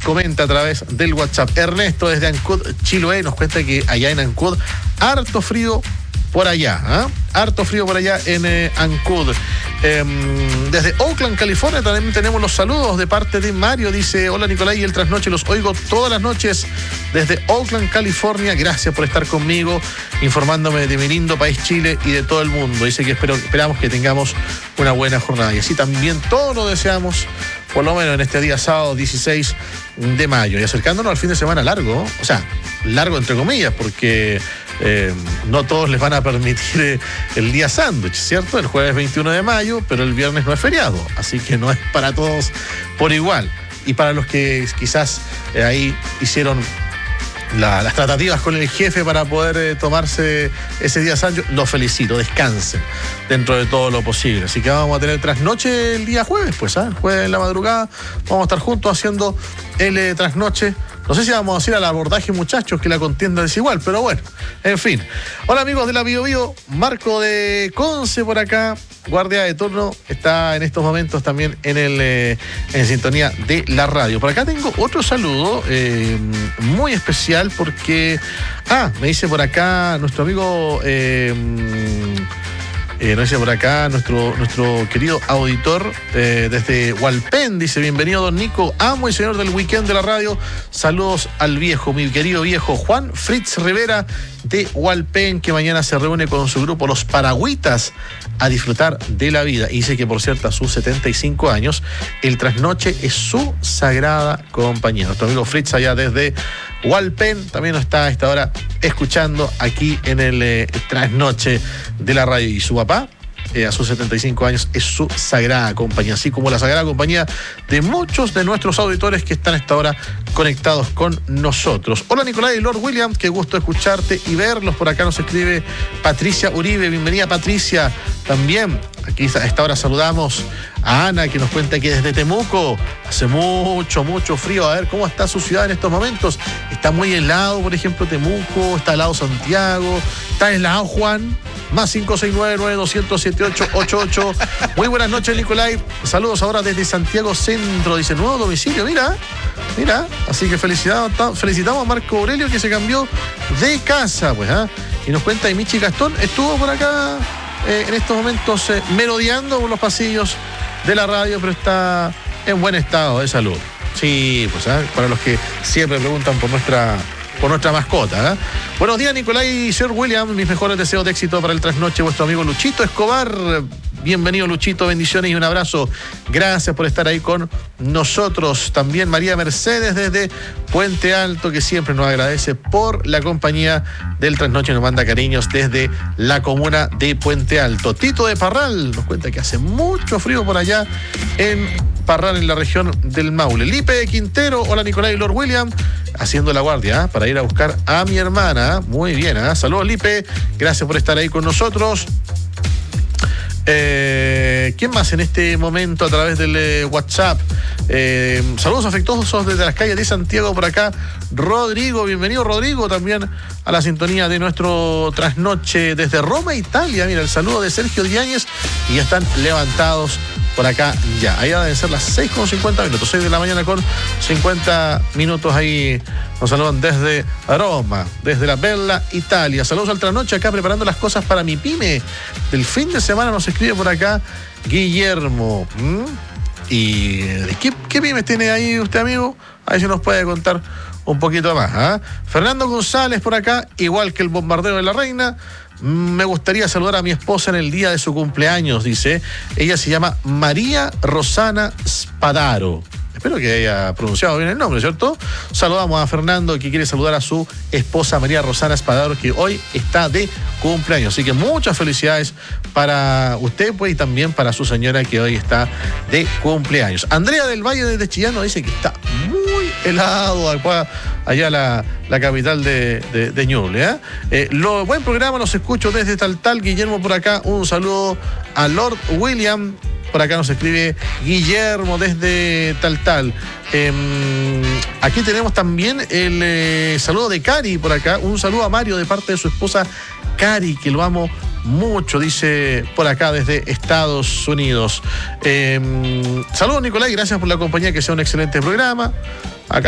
comenta a través del WhatsApp. Ernesto desde Ancud, Chiloé, nos cuenta que allá en Ancud, harto frío por allá, harto frío por allá en Ancud. Desde Oakland, California, también tenemos los saludos de parte de Mario. Dice: hola Nicolás y el Trasnoche, los oigo todas las noches desde Oakland, California. Gracias por estar conmigo, informándome de mi lindo país Chile y de todo el mundo. Dice que esperamos que tengamos una buena jornada. Y así también todos lo deseamos, por lo menos en este día sábado 16 de mayo. Y acercándonos al fin de semana largo, o sea, largo entre comillas, porque no todos les van a permitir el día sándwich, ¿cierto? El jueves 21 de mayo, pero el viernes no es feriado, así que no es para todos por igual. Y para los que quizás ahí hicieron las tratativas con el jefe para poder tomarse ese día sándwich, los felicito, descansen dentro de todo lo posible. Así que vamos a tener trasnoche el día jueves, pues, el jueves en la madrugada vamos a estar juntos haciendo el trasnoche. No sé si vamos a ir al abordaje, muchachos, que la contienda es igual, pero bueno, en fin. Hola amigos de la Bio Bio, Marco de Conce por acá, guardia de turno, está en estos momentos también en sintonía de la radio. Por acá tengo otro saludo muy especial porque, me dice por acá nuestro amigo... nos dice por acá nuestro querido auditor desde Hualpén, dice: bienvenido don Nico, amo y señor del weekend de la radio, saludos al viejo, mi querido viejo Juan Fritz Rivera de Hualpén, que mañana se reúne con su grupo Los Paragüitas a disfrutar de la vida. Y dice que por cierto a sus 75 años el trasnoche es su sagrada compañía. Nuestro amigo Fritz allá desde Hualpén también nos está a esta hora escuchando aquí en el trasnoche de la radio. Y su papá, a sus 75 años, es su sagrada compañía, así como la sagrada compañía de muchos de nuestros auditores que están a esta hora conectados con nosotros. Hola Nicolás y Lord William, qué gusto escucharte y verlos. Por acá nos escribe Patricia Uribe, bienvenida Patricia. También aquí a esta hora saludamos a Ana, que nos cuenta que desde Temuco hace mucho frío. A ver cómo está su ciudad en estos momentos. Está muy helado, por ejemplo, Temuco, está helado Santiago, está helado Juan. Más 569-9200-7888. Muy buenas noches, Nicolai. Saludos ahora desde Santiago Centro. Dice: nuevo domicilio, mira. Así que felicitamos a Marco Aurelio, que se cambió de casa, pues, Y nos cuenta que Michi Gastón estuvo por acá en estos momentos merodeando por los pasillos de la radio, pero está en buen estado de salud. Sí, pues, para los que siempre preguntan por nuestra mascota. Buenos días, Nicolás y Sir William. Mis mejores deseos de éxito para el trasnoche. Vuestro amigo Luchito Escobar. Bienvenido, Luchito. Bendiciones y un abrazo. Gracias por estar ahí con nosotros. También María Mercedes desde Puente Alto, que siempre nos agradece por la compañía del trasnoche. Nos manda cariños desde la comuna de Puente Alto. Tito de Parral nos cuenta que hace mucho frío por allá en Parral, en la región del Maule. Lipe de Quintero. Hola, Nicolás y Lord William. Haciendo la guardia para ir a buscar a mi hermana. Muy bien, saludos, Lipe. Gracias por estar ahí con nosotros. ¿Quién más en este momento a través del WhatsApp? Saludos afectuosos desde las calles de Santiago. Por acá Rodrigo, bienvenido Rodrigo, también a la sintonía de nuestro trasnoche desde Roma, Italia. Mira, el saludo de Sergio Diáñez, y ya están levantados por acá ya. Ahí deben ser las 6:50, 6 de la mañana con 50 minutos. Ahí nos saludan desde Roma, desde la Bella Italia. Saludos al trasnoche, acá preparando las cosas para mi pyme del fin de semana. Nos escribe por acá Guillermo. ¿Y qué pymes tiene ahí usted, amigo? A ver si nos puede contar un poquito más. Fernando González por acá, igual que el bombardeo de la reina. Me gustaría saludar a mi esposa en el día de su cumpleaños, dice. Ella se llama María Rosana Spadaro. Espero que haya pronunciado bien el nombre, ¿cierto? Saludamos a Fernando, que quiere saludar a su esposa María Rosana Espadaro, que hoy está de cumpleaños. Así que muchas felicidades para usted, pues, y también para su señora, que hoy está de cumpleaños. Andrea del Valle desde Chillán nos dice que está muy helado allá la capital de Ñuble. Buen programa, los escucho desde Taltal. Guillermo por acá, un saludo a Lord William. Por acá nos escribe Guillermo desde Taltal. Aquí tenemos también el saludo de Cari por acá. Un saludo a Mario de parte de su esposa Cari, que lo amo mucho, dice por acá desde Estados Unidos. Saludos, Nicolás, y gracias por la compañía, que sea un excelente programa. Acá